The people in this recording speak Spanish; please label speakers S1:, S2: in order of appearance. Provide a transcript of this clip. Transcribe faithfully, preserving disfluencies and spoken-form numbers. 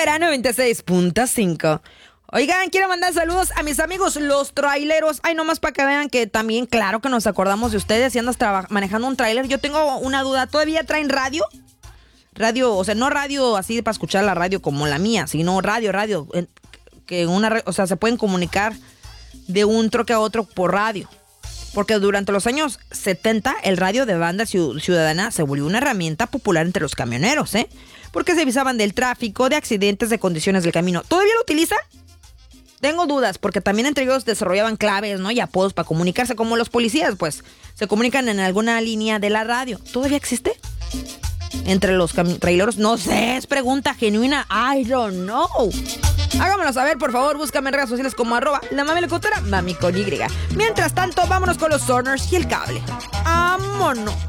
S1: Era noventa y seis punto cinco. Oigan, quiero mandar saludos a mis amigos los traileros. Ay, nomás para que vean que también, claro que nos acordamos de ustedes si andas traba- manejando un trailer. Yo tengo una duda, ¿todavía traen radio? Radio, o sea, no radio así para escuchar la radio como la mía, sino radio, radio, en- que una, re- o sea, se pueden comunicar de un troque a otro por radio. Porque durante los años setenta, el radio de banda ciu- ciudadana se volvió una herramienta popular entre los camioneros, ¿eh? Porque se avisaban del tráfico, de accidentes, de condiciones del camino. ¿Todavía lo utilizan? Tengo dudas, porque también entre ellos desarrollaban claves, ¿no? Y apodos para comunicarse, como los policías, pues. Se comunican en alguna línea de la radio. ¿Todavía existe? Entre los cami- traileros, no sé, es pregunta genuina. I don't know. Hágamelo saber, por favor. Búscame en redes sociales como arroba la mami locutora, mami con Y. Mientras tanto, vámonos con los Soners y el cable. ¡Vámonos!